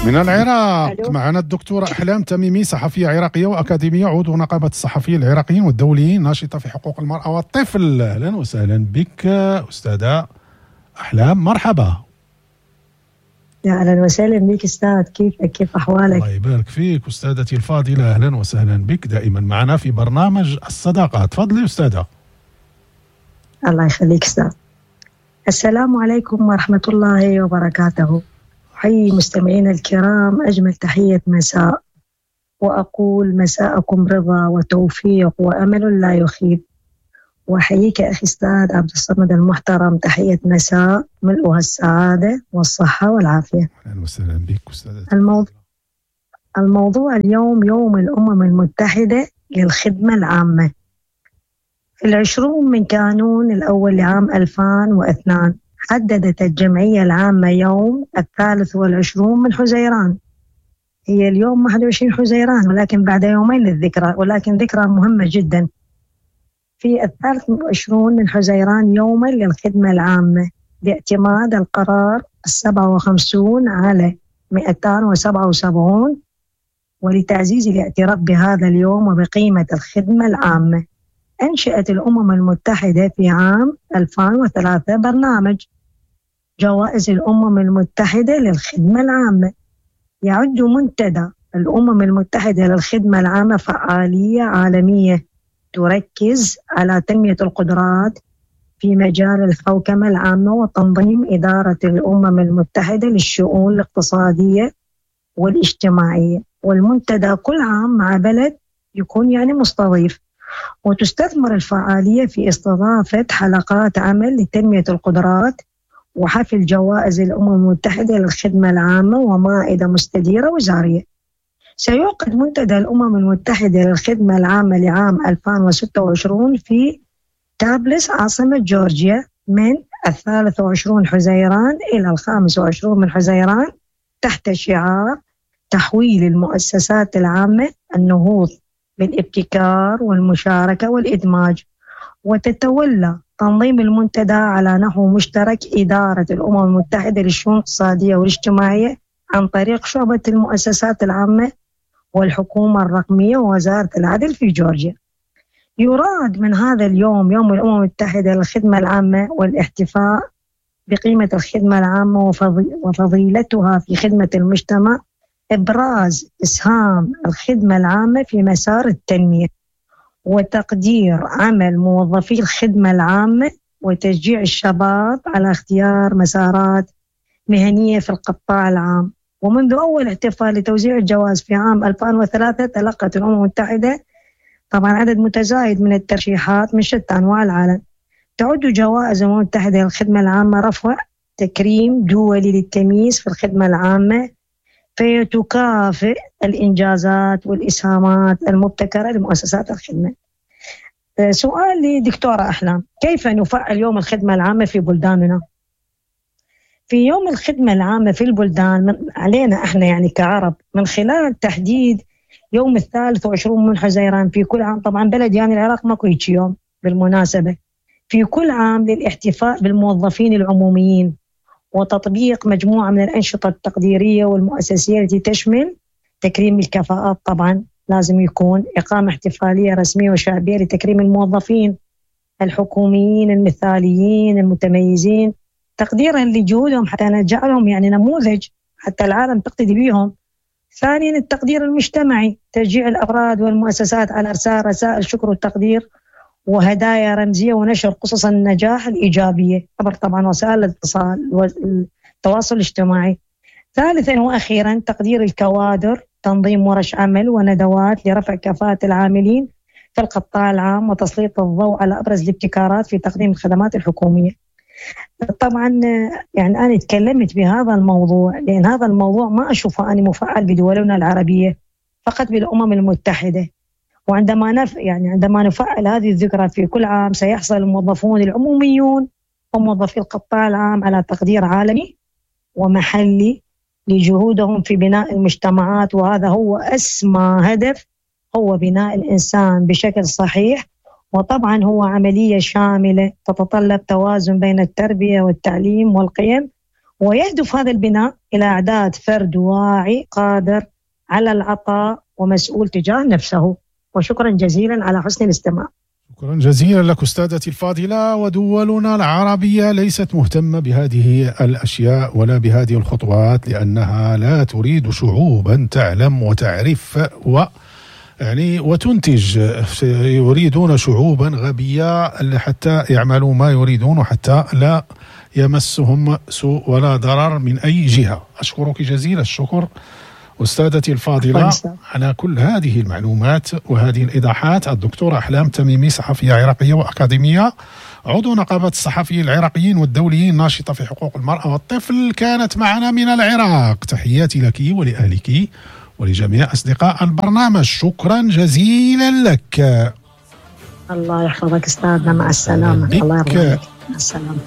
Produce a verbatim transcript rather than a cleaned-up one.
من العراق معنا الدكتورة أحلام تميمي، صحفية عراقية وأكاديمية، عضو نقابة الصحفيين العراقيين والدوليين، ناشطة في حقوق المرأة والطفل. أهلا وسهلا بك أستاذة أحلام، مرحبا. يا أهلا وسهلا بك أستاذ، كيفك؟ كيف أحوالك؟ الله يبارك فيك أستاذتي الفاضلة، أهلا وسهلا بك دائما معنا في برنامج الصداقة. تفضلي أستاذة. الله يخليك أستاذ. السلام عليكم ورحمة الله وبركاته. أحيي مستمعينا الكرام أجمل تحية مساء، وأقول مساءكم رضا وتوفيق وأمل لا يخيب. وأحييك أخي أستاذ عبد الصمد المحترم تحية مساء ملؤها السعادة والصحة والعافية. أهلا وسهلا بك أستاذة. الموضوع الموضوع اليوم يوم الأمم المتحدة للخدمة العامة. في العشرون من كانون الأول لعام ألفين واثنين حددت الجمعية العامة يوم الثالث والعشرون من حزيران. هي اليوم واحد وعشرين حزيران، ولكن بعد يومين للذكرى، ولكن ذكرى مهمة جدا. في الثالث والعشرون من حزيران يوما للخدمة العامة باعتماد القرار السبعة وخمسون على مئتين وسبعة وسبعين، ولتعزيز الاعتراف بهذا اليوم وبقيمة الخدمة العامة أنشأت الأمم المتحدة في عام ألفين وثلاثة برنامج جوائز الأمم المتحدة للخدمة العامة. يعد منتدى الأمم المتحدة للخدمة العامة فعالية عالمية تركز على تنمية القدرات في مجال الحوكمة العامة وتنظيم إدارة الأمم المتحدة للشؤون الاقتصادية والاجتماعية. والمنتدى كل عام مع بلد يكون يعني مستضيف، وتستثمر الفعالية في استضافة حلقات عمل لتنمية القدرات وحفل جوائز الأمم المتحدة للخدمة العامة ومائدة مستديرة وزارية. سيعقد منتدى الأمم المتحدة للخدمة العامة لعام ألفين وستة وعشرين في طابلس عاصمة جورجيا من الثالث وعشرون حزيران إلى الخامس وعشرون من حزيران تحت شعار تحويل المؤسسات العامة النهوض بالابتكار والمشاركة والإدماج. وتتولى تنظيم المنتدى على نحو مشترك إدارة الأمم المتحدة للشؤون الاقتصادية والاجتماعية عن طريق شعبة المؤسسات العامة والحكومة الرقمية ووزارة العدل في جورجيا. يراد من هذا اليوم يوم الأمم المتحدة للخدمة العامة والاحتفاء بقيمة الخدمة العامة وفضيلتها في خدمة المجتمع، إبراز إسهام الخدمة العامة في مسار التنمية وتقدير عمل موظفي الخدمة العامة وتشجيع الشباب على اختيار مسارات مهنية في القطاع العام. ومنذ أول احتفال لتوزيع الجوائز في عام ألفين وثلاثة تلقت الأمم المتحدة طبعا عدد متزايد من الترشيحات من شتى أنواع العالم. تعد جوائز الأمم المتحدة للخدمة العامة رفع تكريم دولي للتمييز في الخدمة العامة، فهي تكافئ الإنجازات والإسهامات المبتكرة لمؤسسات الخدمة. سؤال لدكتورة أحلام، كيف نفعل يوم الخدمة العامة في بلداننا؟ في يوم الخدمة العامة في البلدان من علينا احنا يعني كعرب من خلال تحديد يوم الثالث وعشرون من حزيران في كل عام. طبعا بلد يعني العراق ماكو هيك يوم بالمناسبة، في كل عام للاحتفاء بالموظفين العموميين وتطبيق مجموعة من الأنشطة التقديرية والمؤسسية التي تشمل تكريم الكفاءات. طبعا لازم يكون إقامة احتفالية رسمية وشعبية لتكريم الموظفين الحكوميين المثاليين المتميزين تقديرا لجهودهم حتى نجعلهم يعني نموذج حتى العالم تقتدي بهم. ثانيا التقدير المجتمعي، تشجيع الأفراد والمؤسسات على إرسال رسائل شكر والتقدير وهدايا رمزية ونشر قصص النجاح الإيجابية عبر طبعا وسائل الاتصال والتواصل الاجتماعي. ثالثا وأخيرا تقدير الكوادر، تنظيم ورش عمل وندوات لرفع كفاءة العاملين في القطاع العام وتسليط الضوء على أبرز الابتكارات في تقديم الخدمات الحكومية. طبعا يعني أنا تكلمت بهذا الموضوع لأن هذا الموضوع ما أشوفه أنا مفعل بدولنا العربية فقط بالأمم المتحدة. وعندما نف يعني عندما نفعل هذه الذكرى في كل عام سيحصل الموظفون العموميون وموظفي القطاع العام على تقدير عالمي ومحلي لجهودهم في بناء المجتمعات، وهذا هو أسمى هدف، هو بناء الإنسان بشكل صحيح. وطبعا هو عملية شاملة تتطلب توازن بين التربية والتعليم والقيم ويهدف هذا البناء إلى إعداد فرد واعي قادر على العطاء ومسؤول تجاه نفسه. وشكرا جزيلا على حسن الاستماع. شكرا جزيلا لك أستاذتي الفاضلة. ودولنا العربية ليست مهتمة بهذه الأشياء ولا بهذه الخطوات، لأنها لا تريد شعوبا تعلم وتعرف و يعني وتنتج. يريدون شعوبا غبية حتى يعملوا ما يريدون وحتى لا يمسهم سوء ولا ضرر من أي جهة. أشكرك جزيل الشكر أستاذتي الفاضلة على كل هذه المعلومات وهذه الإيضاحات. الدكتورة أحلام تميمي، صحفية عراقية وأكاديمية، عضو نقابة الصحفيين العراقيين والدوليين، ناشطة في حقوق المرأة والطفل، كانت معنا من العراق. تحياتي لك ولأهلك ولجميع أصدقاء البرنامج. شكرا جزيلا لك. الله يحفظك أستاذنا، مع السلامة. الله يرضى عليك. مع السلامة.